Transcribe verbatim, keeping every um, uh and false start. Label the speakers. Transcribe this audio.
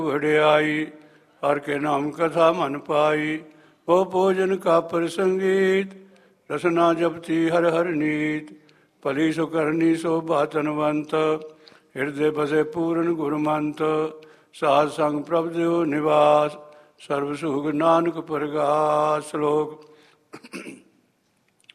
Speaker 1: ਵਡਿਆਈ, ਹਰ ਕੇ ਨਾਮ ਕਥਾ ਮਨ ਪਾਈ। ਉਹ ਭੋਜਨ ਕਾ ਪ੍ਰਸੰਗੀਤ, ਰਸਨਾ ਜਪਤੀ ਹਰ ਹਰ ਨੀਤ। ਭਲੀ ਸੁ ਕਰਨੀ ਸੋਭਾ ਤਨਵੰਤ, ਹਿਰਦੇ ਬਸੇ ਪੂਰਨ ਗੁਰਮੰਤ। ਸਾਧ ਸੰਗ ਪ੍ਰਭ ਦਿਓ ਨਿਵਾਸ, ਸਰਬ ਸੁਖ ਨਾਨਕ ਪ੍ਰਗਾਸ। ਸ਼ਲੋਕ।